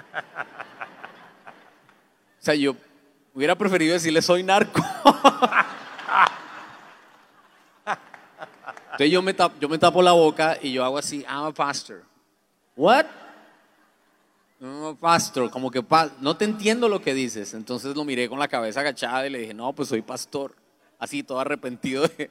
Speaker 8: sea, yo hubiera preferido decirle soy narco. Entonces yo me, tapo, yo me tapo la boca y yo hago así, I'm a pastor. What? I'm a pastor, como que pa no te entiendo lo que dices. Entonces lo miré con la cabeza agachada y le dije, no, pues soy pastor. Así todo arrepentido. De...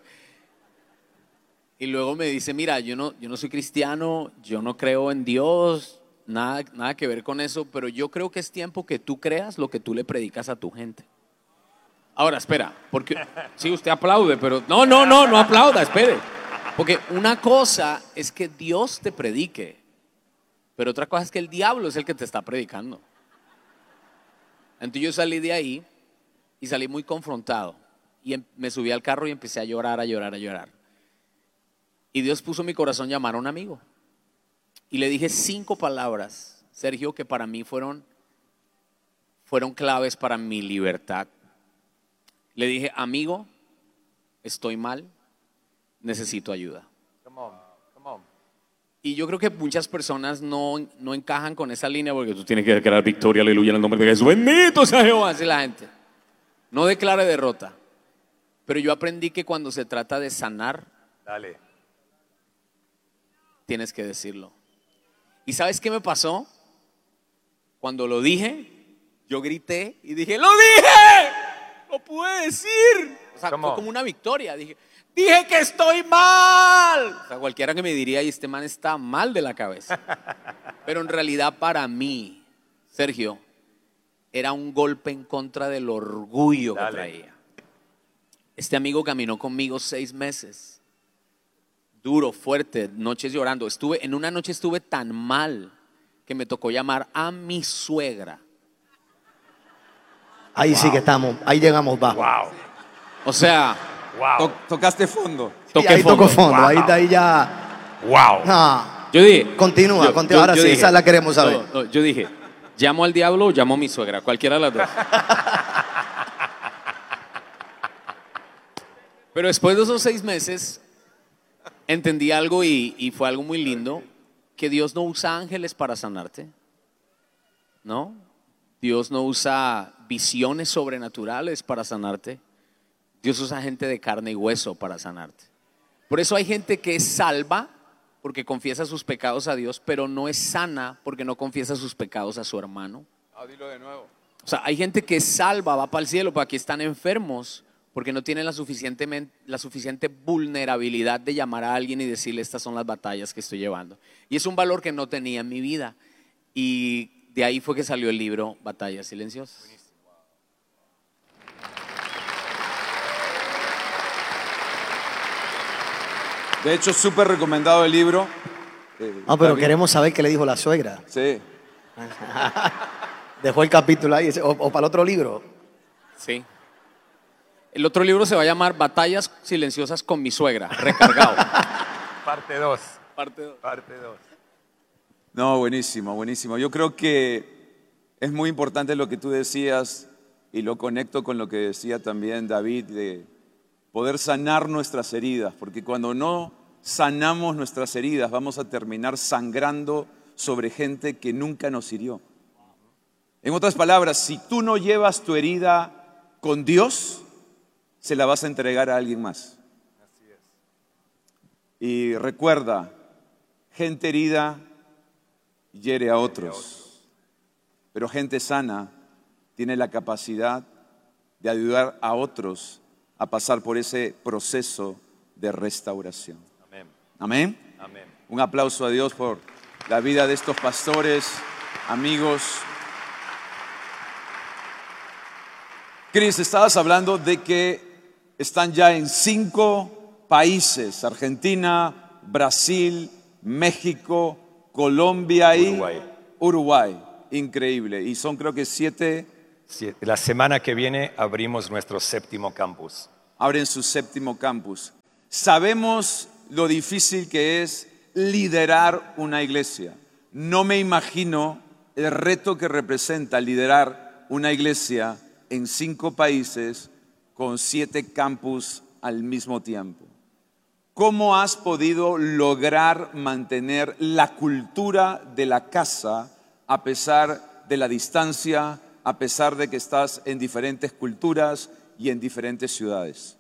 Speaker 8: Y luego me dice, mira, yo no, yo no soy cristiano, yo no creo en Dios. Nada, nada que ver con eso, pero yo creo que es tiempo que tú creas lo que tú le predicas a tu gente. Ahora, espera, porque sí, usted aplaude, pero no, no, no, no aplauda, espere. Porque una cosa es que Dios te predique, pero otra cosa es que el diablo es el que te está predicando. Entonces yo salí de ahí y salí muy confrontado. Y me subí al carro y empecé a llorar, a llorar, a llorar. Y Dios puso en mi corazón llamar a un amigo. Y le dije cinco palabras, Sergio, que para mí fueron, fueron claves para mi libertad. Le dije, amigo, estoy mal, necesito ayuda.
Speaker 5: Come on, come on.
Speaker 8: Y yo creo que muchas personas no, no encajan con esa línea porque tú tienes que declarar victoria, aleluya, en el nombre de Jesús. Bendito sea Jehová, así la gente. No declare derrota. Pero yo aprendí que cuando se trata de sanar,
Speaker 5: Dale.
Speaker 8: tienes que decirlo. ¿Y sabes qué me pasó? Cuando lo dije, yo grité y dije, ¡lo dije! ¡Lo pude decir! O sea,
Speaker 5: Come
Speaker 8: fue
Speaker 5: on.
Speaker 8: como una victoria. Dije, ¡dije que estoy mal! O sea, cualquiera que me diría, y este man está mal de la cabeza. Pero en realidad para mí, Sergio, era un golpe en contra del orgullo que
Speaker 5: Dale.
Speaker 8: traía. Este amigo caminó conmigo seis meses. Duro, fuerte, noches llorando. Estuve, en una noche estuve tan mal que me tocó llamar a mi suegra.
Speaker 7: Ahí sí que estamos, ahí llegamos bajo.
Speaker 5: Wow,
Speaker 8: O sea,
Speaker 5: wow,
Speaker 6: To- tocaste fondo.
Speaker 7: Y
Speaker 8: toqué
Speaker 7: ahí
Speaker 8: fondo.
Speaker 7: tocó fondo,
Speaker 5: Wow.
Speaker 7: ahí, ahí ya.
Speaker 5: wow.
Speaker 7: Ah,
Speaker 8: Yo dije,
Speaker 7: Continúa,
Speaker 8: yo-
Speaker 7: continúa.
Speaker 8: yo-
Speaker 7: Ahora
Speaker 8: yo
Speaker 7: sí,
Speaker 8: dije,
Speaker 7: esa la queremos saber.
Speaker 8: no, no, yo dije, llamo al diablo o llamo a mi suegra, cualquiera de las dos. Pero después de esos seis meses entendí algo y, y fue algo muy lindo, que Dios no usa ángeles para sanarte, ¿no? Dios no usa visiones sobrenaturales para sanarte. Dios usa gente de carne y hueso para sanarte. Por eso hay gente que es salva porque confiesa sus pecados a Dios, pero no es sana porque no confiesa sus pecados a su hermano.
Speaker 6: Ah, dilo de nuevo.
Speaker 8: O sea, hay gente que es salva, va para el cielo, pero aquí están enfermos porque no tienen la suficiente, la suficiente vulnerabilidad de llamar a alguien y decirle: estas son las batallas que estoy llevando. Y es un valor que no tenía en mi vida. Y de ahí fue que salió el libro Batallas Silenciosas.
Speaker 6: De hecho, súper recomendado el libro.
Speaker 7: Eh, no, pero queremos saber qué le dijo la suegra.
Speaker 6: Sí.
Speaker 7: Dejó el capítulo ahí, o, o para el otro libro.
Speaker 8: Sí. El otro libro se va a llamar Batallas Silenciosas con mi suegra, recargado.
Speaker 5: Parte dos.
Speaker 8: Parte dos.
Speaker 5: Parte dos.
Speaker 6: No, buenísimo, buenísimo. Yo creo que es muy importante lo que tú decías y lo conecto con lo que decía también David de poder sanar nuestras heridas, porque cuando no sanamos nuestras heridas vamos a terminar sangrando sobre gente que nunca nos hirió. En otras palabras, si tú no llevas tu herida con Dios, se la vas a entregar a alguien más.
Speaker 5: Así es.
Speaker 6: Y recuerda, gente herida hiere a otros, pero gente sana tiene la capacidad de ayudar a otros a pasar por ese proceso de restauración.
Speaker 5: Amén.
Speaker 6: Amén.
Speaker 5: Amén.
Speaker 6: Un aplauso a Dios por la vida de estos pastores, amigos. Chris, estabas hablando de que están ya en cinco países: Argentina, Brasil, México, Colombia y
Speaker 5: Uruguay.
Speaker 6: Uruguay. Increíble. Y son creo que siete.
Speaker 5: Sí, la semana que viene abrimos nuestro séptimo campus.
Speaker 6: Abren su séptimo campus. Sabemos lo difícil que es liderar una iglesia. No me imagino el reto que representa liderar una iglesia en cinco países con siete campus al mismo tiempo. ¿Cómo has podido lograr mantener la cultura de la casa a pesar de la distancia, a pesar de que estás en diferentes culturas y en diferentes ciudades?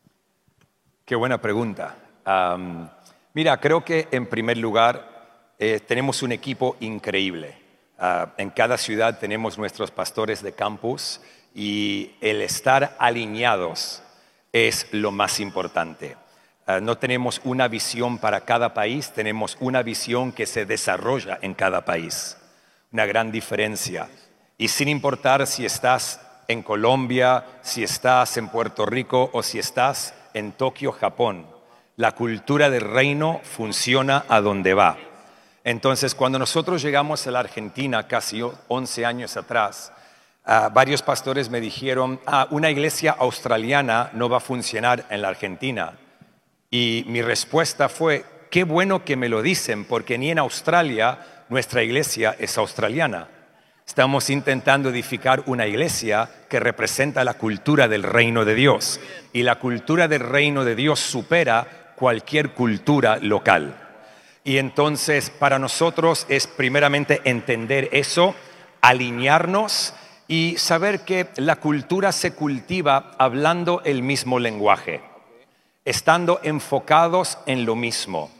Speaker 5: Qué buena pregunta. Um, mira, creo que en primer lugar eh, tenemos un equipo increíble. Uh, en cada ciudad tenemos nuestros pastores de campus y el estar alineados es lo más importante. Uh, no tenemos una visión para cada país, tenemos una visión que se desarrolla en cada país. Una gran diferencia. Y sin importar si estás en Colombia, si estás en Puerto Rico o si estás en Tokio, Japón, la cultura del reino funciona a donde va. Entonces, cuando nosotros llegamos a la Argentina casi once años atrás, uh, varios pastores me dijeron: ah, una iglesia australiana no va a funcionar en la Argentina. Y mi respuesta fue: qué bueno que me lo dicen, porque ni en Australia nuestra iglesia es australiana. Estamos intentando edificar una iglesia que representa la cultura del reino de Dios. Y la cultura del reino de Dios supera cualquier cultura local. Y entonces para nosotros es primeramente entender eso, alinearnos y saber que la cultura se cultiva hablando el mismo lenguaje, estando enfocados en lo mismo,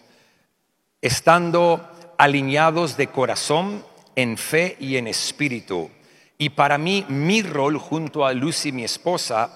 Speaker 5: estando alineados de corazón, en fe y en espíritu. Y para mí, mi rol junto a Lucy, mi esposa,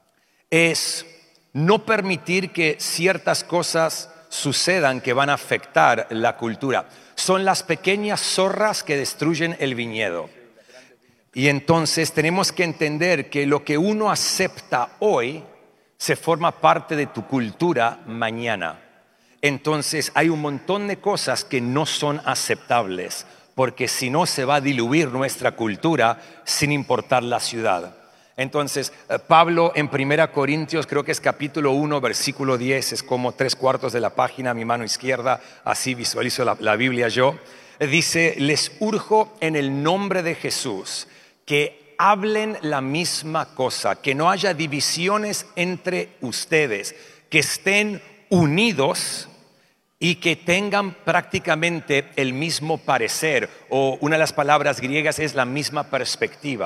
Speaker 5: es no permitir que ciertas cosas sucedan que van a afectar la cultura. Son las pequeñas zorras que destruyen el viñedo. Y entonces tenemos que entender que lo que uno acepta hoy se forma parte de tu cultura mañana. Entonces hay un montón de cosas que no son aceptables, porque si no se va a diluir nuestra cultura sin importar la ciudad. Entonces, Pablo en primera Corintios, creo que es capítulo uno, versículo diez, es como tres cuartos de la página a mi mano izquierda, así visualizo la, la Biblia yo, dice: les urjo en el nombre de Jesús que hablen la misma cosa, que no haya divisiones entre ustedes, que estén unidos y que tengan prácticamente el mismo parecer, o una de las palabras griegas es la misma perspectiva.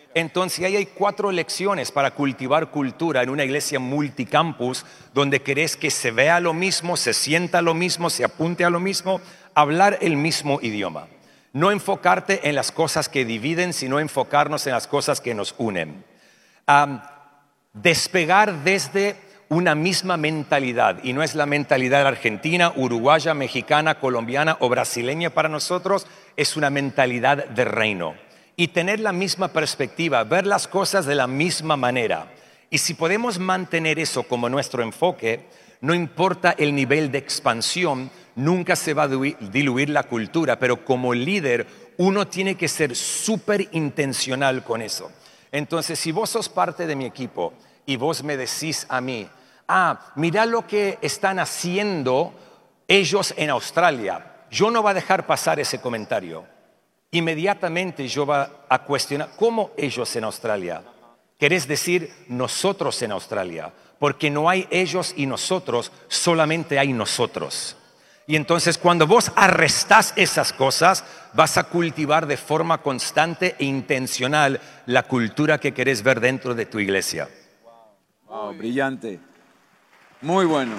Speaker 5: Entonces ahí hay cuatro lecciones para cultivar cultura en una iglesia multicampus donde querés que se vea lo mismo, se sienta lo mismo, se apunte a lo mismo, hablar el mismo idioma. No enfocarte en las cosas que dividen, sino enfocarnos en las cosas que nos unen. Um, despegar desde una misma mentalidad, y no es la mentalidad argentina, uruguaya, mexicana, colombiana o brasileña para nosotros, es una mentalidad de reino. Y tener la misma perspectiva, ver las cosas de la misma manera. Y si podemos mantener eso como nuestro enfoque, no importa el nivel de expansión, nunca se va a diluir la cultura, pero como líder uno tiene que ser súper intencional con eso. Entonces, si vos sos parte de mi equipo y vos me decís a mí, ah, mira lo que están haciendo ellos en Australia, yo no voy a dejar pasar ese comentario. Inmediatamente yo voy a cuestionar, ¿cómo ellos en Australia? ¿Querés decir nosotros en Australia? Porque no hay ellos y nosotros, solamente hay nosotros. Y entonces cuando vos arrestás esas cosas, vas a cultivar de forma constante e intencional la cultura que querés ver dentro de tu iglesia.
Speaker 6: Wow, brillante. Muy bueno.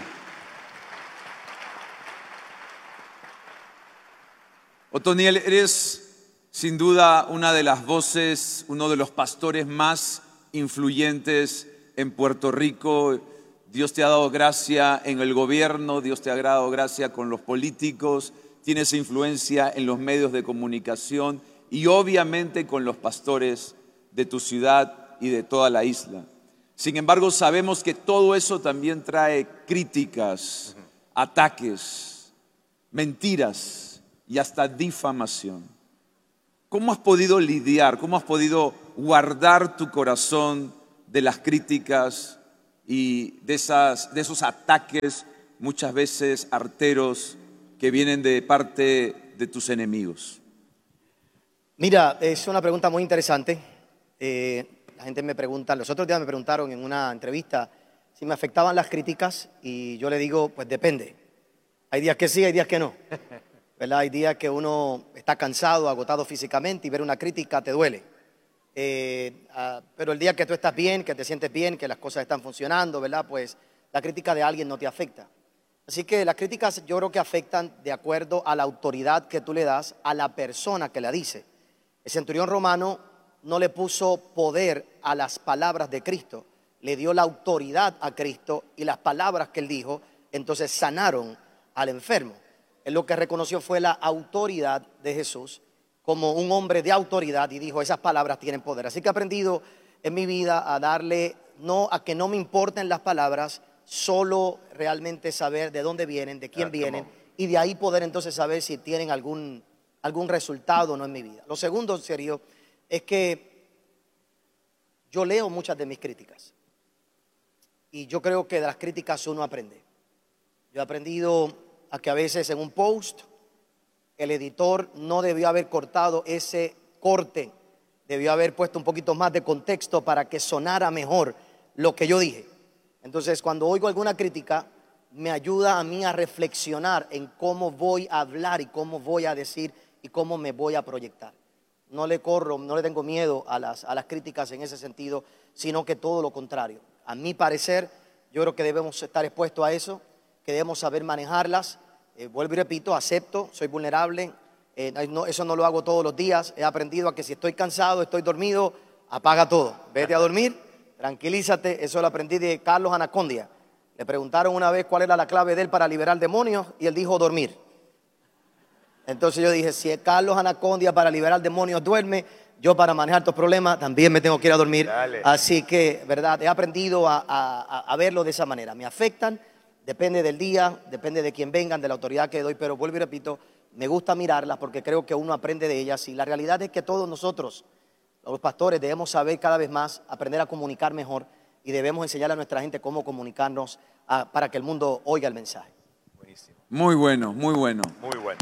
Speaker 6: Otoniel, eres sin duda una de las voces, uno de los pastores más influyentes en Puerto Rico. Dios te ha dado gracia en el gobierno, Dios te ha dado gracia con los políticos, tienes influencia en los medios de comunicación y obviamente con los pastores de tu ciudad y de toda la isla. Sin embargo, sabemos que todo eso también trae críticas, ataques, mentiras y hasta difamación. ¿Cómo has podido lidiar, cómo has podido guardar tu corazón de las críticas y de, esas, de esos ataques muchas veces arteros que vienen de parte de tus enemigos?
Speaker 7: Mira, es una pregunta muy interesante. Eh, la gente me pregunta, los otros días me preguntaron en una entrevista si me afectaban las críticas y yo le digo, pues depende. Hay días que sí, hay días que no. ¿Verdad? Hay días que uno está cansado, agotado físicamente y ver una crítica te duele. Eh, uh, pero el día que tú estás bien, que te sientes bien, que las cosas están funcionando, ¿verdad? Pues la crítica de alguien no te afecta. Así que las críticas yo creo que afectan de acuerdo a la autoridad que tú le das a la persona que la dice. El centurión romano no le puso poder a las palabras de Cristo, le dio la autoridad a Cristo y las palabras que él dijo, entonces sanaron al enfermo. Él lo que reconoció fue la autoridad de Jesús como un hombre de autoridad y dijo, esas palabras tienen poder. Así que he aprendido en mi vida a darle, no, a que no me importen las palabras, solo realmente saber de dónde vienen, de quién vienen y de ahí poder entonces saber si tienen algún, algún resultado o no en mi vida. Lo segundo, en serio, es que yo leo muchas de mis críticas y yo creo que de las críticas uno aprende. Yo he aprendido a que a veces en un post el editor no debió haber cortado ese corte, debió haber puesto un poquito más de contexto para que sonara mejor lo que yo dije. Entonces, cuando oigo alguna crítica, me ayuda a mí a reflexionar en cómo voy a hablar y cómo voy a decir y cómo me voy a proyectar. No le corro, no le tengo miedo a las, a las críticas en ese sentido, sino que todo lo contrario. A mi parecer, yo creo que debemos estar expuestos a eso, que debemos saber manejarlas. Eh, vuelvo y repito, acepto, soy vulnerable, eh, no, eso no lo hago todos los días. He aprendido a que si estoy cansado, estoy dormido, apaga todo, vete a dormir, tranquilízate. Eso lo aprendí de Carlos Anacondia. Le preguntaron una vez cuál era la clave de él para liberar demonios y él dijo dormir. Entonces yo dije, si Carlos Anacondia para liberar demonios duerme, yo para manejar estos problemas también me tengo que ir a dormir. Dale. Así que, verdad, he aprendido a, a, a verlo de esa manera. Me afectan, depende del día, depende de quién vengan, de la autoridad que doy, pero vuelvo y repito, me gusta mirarlas porque creo que uno aprende de ellas y la realidad es que todos nosotros, los pastores, debemos saber cada vez más, aprender a comunicar mejor y debemos enseñar a nuestra gente cómo comunicarnos a, para que el mundo oiga el mensaje.
Speaker 6: Buenísimo. Muy bueno, muy bueno.
Speaker 5: Muy bueno.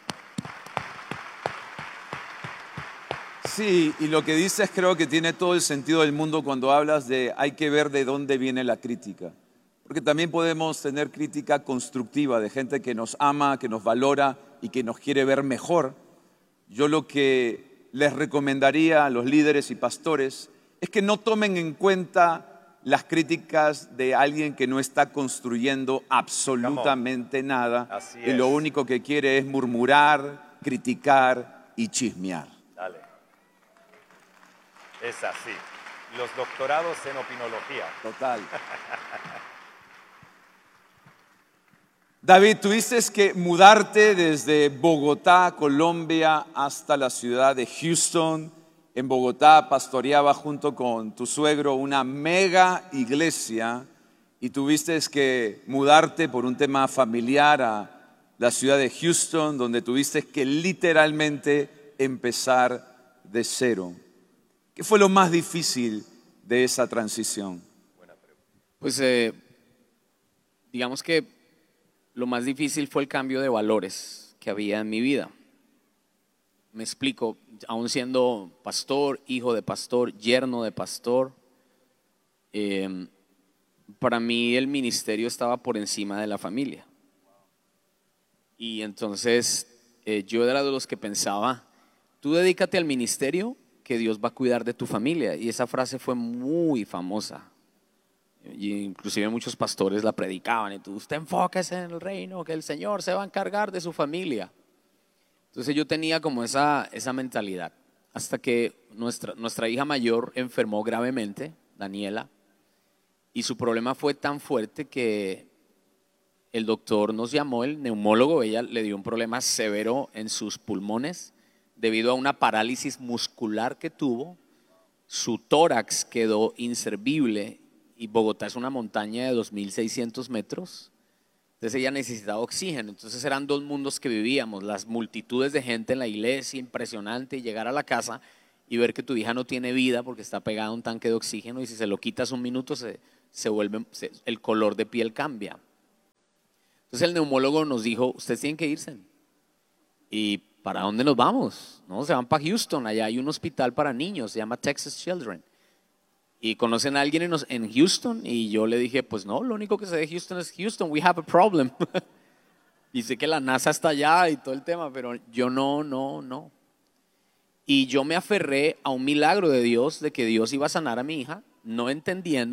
Speaker 6: Sí, y lo que dices creo que tiene todo el sentido del mundo cuando hablas de hay que ver de dónde viene la crítica. Porque también podemos tener crítica constructiva de gente que nos ama, que nos valora y que nos quiere ver mejor. Yo lo que les recomendaría a los líderes y pastores es que no tomen en cuenta las críticas de alguien que no está construyendo absolutamente nada
Speaker 5: Así
Speaker 6: y lo
Speaker 5: es.
Speaker 6: único que quiere es murmurar, criticar y chismear.
Speaker 5: Dale. Es así. Los doctorados en opinología.
Speaker 6: Total. David, tuviste que mudarte desde Bogotá, Colombia, hasta la ciudad de Houston. En Bogotá pastoreaba junto con tu suegro una mega iglesia y tuviste que mudarte por un tema familiar a la ciudad de Houston, donde tuviste que literalmente empezar de cero. ¿Qué fue lo más difícil de esa transición?
Speaker 8: Pues eh, digamos que lo más difícil fue el cambio de valores que había en mi vida. Me explico, aún siendo pastor, hijo de pastor, yerno de pastor, eh, para mí el ministerio estaba por encima de la familia. Y entonces eh, yo era de los que pensaba, tú dedícate al ministerio, que Dios va a cuidar de tu familia. Y esa frase fue muy famosa. Y inclusive muchos pastores la predicaban. Y tú, usted enfóquese en el reino, que el Señor se va a encargar de su familia. Entonces yo tenía como esa, esa mentalidad. Hasta que nuestra, nuestra hija mayor enfermó gravemente, Daniela. Y su problema fue tan fuerte que el doctor nos llamó, el neumólogo, ella le dio un problema severo en sus pulmones debido a una parálisis muscular que tuvo. Su tórax quedó inservible y Bogotá es una montaña de dos mil seiscientos metros. Entonces ella necesitaba oxígeno. Entonces eran dos mundos que vivíamos, las multitudes de gente en la iglesia, impresionante, y llegar a la casa y ver que tu hija no tiene vida porque está pegada a un tanque de oxígeno y si se lo quitas un minuto se, se vuelve, se, el color de piel cambia. Entonces el neumólogo nos dijo, ustedes tienen que irse. ¿Y para dónde nos vamos? No, se van para Houston, allá hay un hospital para niños, se llama Texas Children. Y conocen a alguien en, en Houston y yo le dije, pues no, lo único que sé de Houston es Houston, we have a problem. Y sé que la NASA está allá y todo el tema, pero yo no, no, no. Y yo me aferré a un milagro de Dios, de que Dios iba a sanar a mi hija, no entendiendo